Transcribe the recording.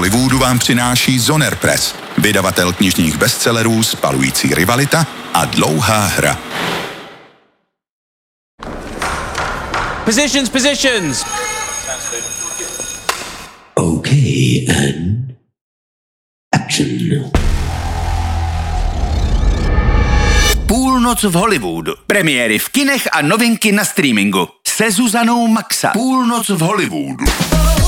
Hollywoodu vám přináší Zoner Press, vydavatel knižních bestsellerů Spalující rivalita a Dlouhá hra. Positions! Okay, and action. Půlnoc v Hollywoodu. Premiéry v kinech a novinky na streamingu. Se Zuzanou Maxa. Půlnoc v Hollywoodu.